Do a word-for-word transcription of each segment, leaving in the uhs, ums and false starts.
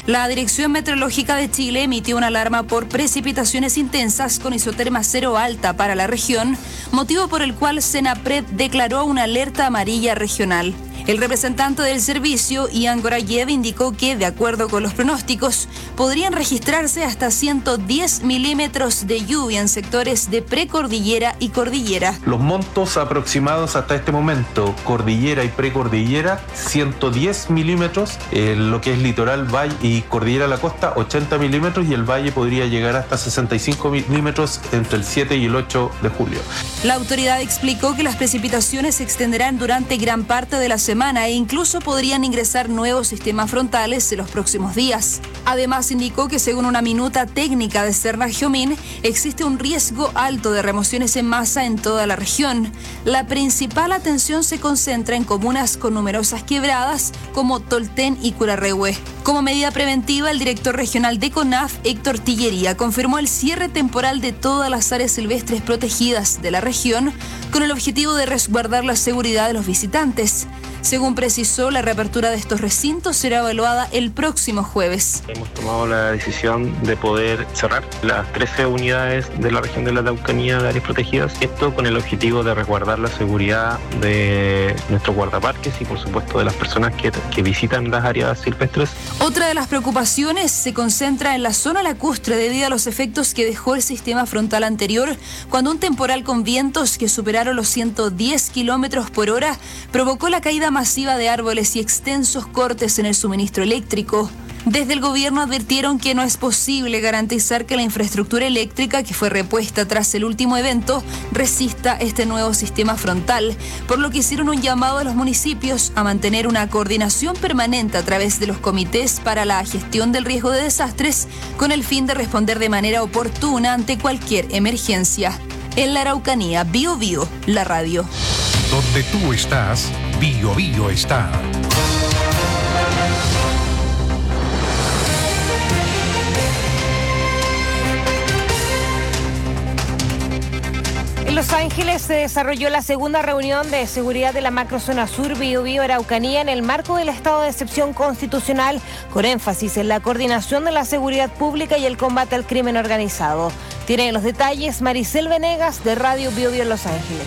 La Dirección Meteorológica de Chile emitió una alarma por precipitaciones intensas con isoterma cero alta para la región, motivo por el cual Senapred declaró una alerta amarilla regional. El representante del servicio, Ian Gorayev, indicó que, de acuerdo con los pronósticos, podrían registrarse hasta ciento diez milímetros de lluvia en sectores de precordillera y cordillera. Los montos aproximados hasta este momento, cordillera y precordillera, ciento diez milímetros, eh, lo que es litoral, valle y cordillera a la costa, ochenta milímetros, y el valle podría llegar hasta sesenta y cinco milímetros entre el siete y el ocho de julio. La autoridad explicó que las precipitaciones se extenderán durante gran parte de la semana semana e incluso podrían ingresar nuevos sistemas frontales en los próximos días. Además, indicó que según una minuta técnica de Cerna-Geomin, existe un riesgo alto de remociones en masa en toda la región. La principal atención se concentra en comunas con numerosas quebradas como Tolten y Curarrehue. Como medida preventiva, el director regional de CONAF, Héctor Tillería, confirmó el cierre temporal de todas las áreas silvestres protegidas de la región con el objetivo de resguardar la seguridad de los visitantes. Según precisó, la reapertura de estos recintos será evaluada el próximo jueves. Hemos tomado la decisión de poder cerrar las trece unidades de la región de la Araucanía de áreas protegidas, esto con el objetivo de resguardar la seguridad de nuestros guardaparques y por supuesto de las personas que, que visitan las áreas silvestres. Otra de las preocupaciones se concentra en la zona lacustre debido a los efectos que dejó el sistema frontal anterior cuando un temporal con vientos que superaron los ciento diez kilómetros por hora provocó la caída masiva de árboles y extensos cortes en el suministro eléctrico. Desde el gobierno advirtieron que no es posible garantizar que la infraestructura eléctrica que fue repuesta tras el último evento resista este nuevo sistema frontal, por lo que hicieron un llamado a los municipios a mantener una coordinación permanente a través de los comités para la gestión del riesgo de desastres con el fin de responder de manera oportuna ante cualquier emergencia. En la Araucanía, Bio Bio, la radio. Donde tú estás, Bio Bio está. En Los Ángeles se desarrolló la segunda reunión de seguridad de la macrozona sur Bio Bio Araucanía en el marco del estado de excepción constitucional, con énfasis en la coordinación de la seguridad pública y el combate al crimen organizado. Tiene los detalles Maricel Venegas de Radio Bio Bio en Los Ángeles.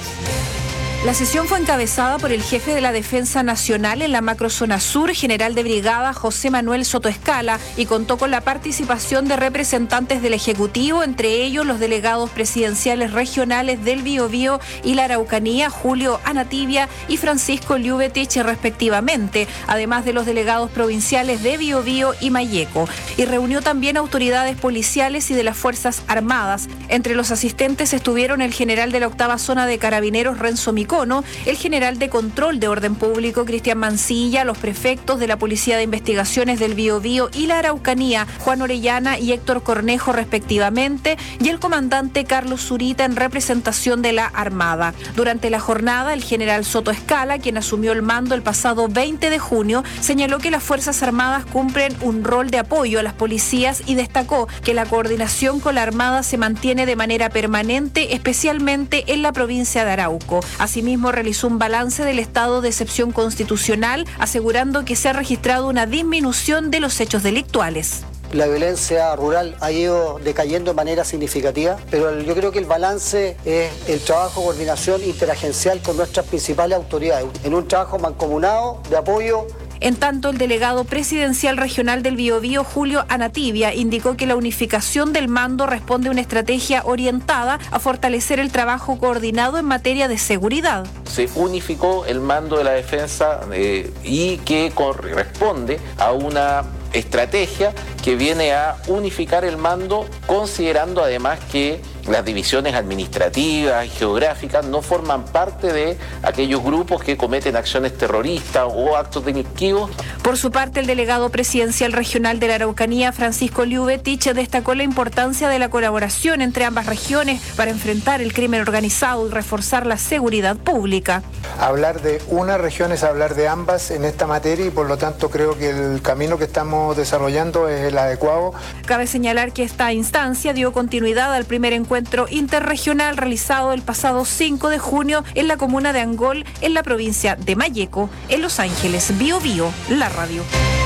La sesión fue encabezada por el jefe de la Defensa Nacional en la macrozona sur, general de brigada José Manuel Soto Escala, y contó con la participación de representantes del Ejecutivo, entre ellos los delegados presidenciales regionales del Biobío y la Araucanía, Julio Anativia y Francisco Liubetich, respectivamente, además de los delegados provinciales de Biobío y Malleco, y reunió también autoridades policiales y de las Fuerzas Armadas. Entre los asistentes estuvieron el general de la octava zona de Carabineros, Renzo Micó, el general de Control de Orden Público, Cristian Mancilla, los prefectos de la Policía de Investigaciones del Biobío y la Araucanía, Juan Orellana y Héctor Cornejo, respectivamente, y el comandante Carlos Zurita en representación de la Armada. Durante la jornada, el general Soto Escala, quien asumió el mando el pasado veinte de junio, señaló que las Fuerzas Armadas cumplen un rol de apoyo a las policías y destacó que la coordinación con la Armada se mantiene de manera permanente, especialmente en la provincia de Arauco. Asimismo, realizó un balance del estado de excepción constitucional, asegurando que se ha registrado una disminución de los hechos delictuales. La violencia rural ha ido decayendo de manera significativa, pero yo creo que el balance es el trabajo de coordinación interagencial con nuestras principales autoridades, en un trabajo mancomunado de apoyo. En tanto, el delegado presidencial regional del Biobío, Julio Anativia, indicó que la unificación del mando responde a una estrategia orientada a fortalecer el trabajo coordinado en materia de seguridad. Se unificó el mando de la defensa eh, y que corresponde a una estrategia que viene a unificar el mando, considerando además que las divisiones administrativas y geográficas no forman parte de aquellos grupos que cometen acciones terroristas o actos delictivos. Por su parte, el delegado presidencial regional de la Araucanía, Francisco Liubetich, destacó la importancia de la colaboración entre ambas regiones para enfrentar el crimen organizado y reforzar la seguridad pública. Hablar de una región es hablar de ambas en esta materia y por lo tanto creo que el camino que estamos desarrollando es el adecuado. Cabe señalar que esta instancia dio continuidad al primer encuentro interregional realizado el pasado cinco de junio en la comuna de Angol, en la provincia de Malleco, en Los Ángeles. Bio Bio, la radio.